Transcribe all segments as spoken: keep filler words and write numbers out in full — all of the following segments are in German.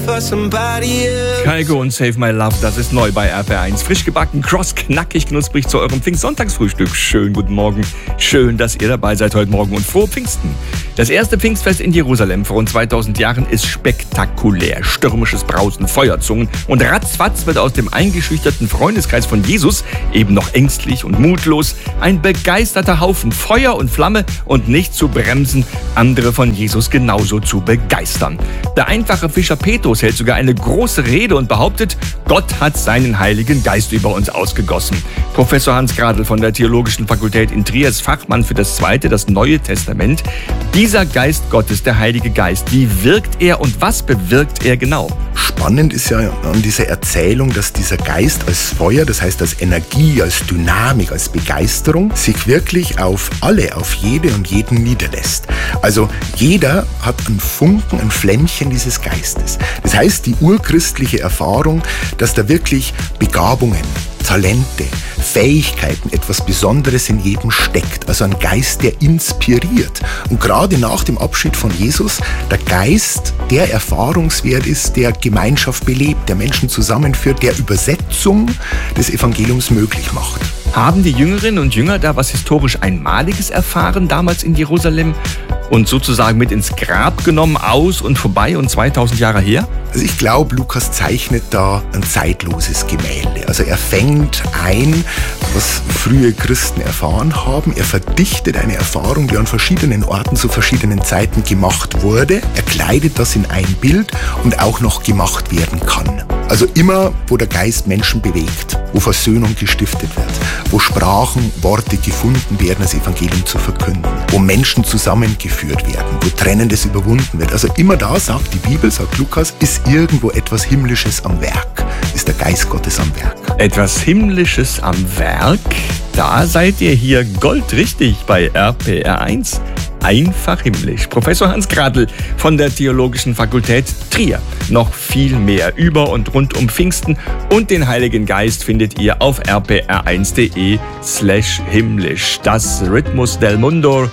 Kygo und Save My Love, das ist neu bei R P R eins. Frisch gebacken, cross, knackig, knusprig zu eurem Pfingstsonntagsfrühstück. Schönen guten Morgen. Schön, dass ihr dabei seid heute Morgen und frohe Pfingsten. Das erste Pfingstfest in Jerusalem vor rund zweitausend Jahren ist spektakulär. Stürmisches Brausen, Feuerzungen und ratzfatz wird aus dem eingeschüchterten Freundeskreis von Jesus, eben noch ängstlich und mutlos, ein begeisterter Haufen Feuer und Flamme und nicht zu bremsen, andere von Jesus genauso zu begeistern. Der einfache Fischer Petrus hält sogar eine große Rede und behauptet, Gott hat seinen Heiligen Geist über uns ausgegossen. Professor Hans Gradl von der Theologischen Fakultät in Trier ist Fachmann für das Zweite, das Neue Testament. Dieser Geist Gottes, der Heilige Geist, wie wirkt er und was bewirkt er genau? Spannend ist ja an dieser Erzählung, dass dieser Geist als Feuer, das heißt als Energie, als Dynamik, als Begeisterung, sich wirklich auf alle, auf jede und jeden niederlässt. Also jeder hat einen Funken, ein Flämmchen dieses Geistes. Das heißt, die urchristliche Erfahrung, dass da wirklich Begabungen, Talente, Fähigkeiten, etwas Besonderes in jedem steckt. Also ein Geist, der inspiriert. Und gerade nach dem Abschied von Jesus, der Geist, der erfahrungswert ist, der Gemeinschaft belebt, der Menschen zusammenführt, der Übersetzung des Evangeliums möglich macht. Haben die Jüngerinnen und Jünger da was historisch Einmaliges erfahren, damals in Jerusalem? Und sozusagen mit ins Grab genommen, aus und vorbei und zweitausend Jahre her? Also ich glaube, Lukas zeichnet da ein zeitloses Gemälde. Also er fängt ein, was frühe Christen erfahren haben. Er verdichtet eine Erfahrung, die an verschiedenen Orten zu verschiedenen Zeiten gemacht wurde. Er kleidet das in ein Bild und auch noch gemacht werden kann. Also immer, wo der Geist Menschen bewegt, wo Versöhnung gestiftet wird, wo Sprachen, Worte gefunden werden, das Evangelium zu verkünden, wo Menschen zusammengeführt werden, wo Trennendes überwunden wird. Also immer da, sagt die Bibel, sagt Lukas, ist irgendwo etwas Himmlisches am Werk, ist der Geist Gottes am Werk. Etwas Himmlisches am Werk? Da seid ihr hier goldrichtig bei R P R eins. Einfach himmlisch. Professor Hans Gradl von der Theologischen Fakultät Trier. Noch viel mehr über und rund um Pfingsten und den Heiligen Geist findet ihr auf r p r eins punkt d e slash himmlisch. Das Rhythmus del Mundo.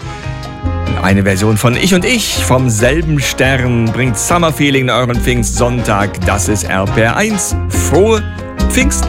Eine Version von Ich und Ich vom selben Stern bringt Summer Feeling in euren Pfingstsonntag. Das ist R P R eins. Frohe Pfingsten.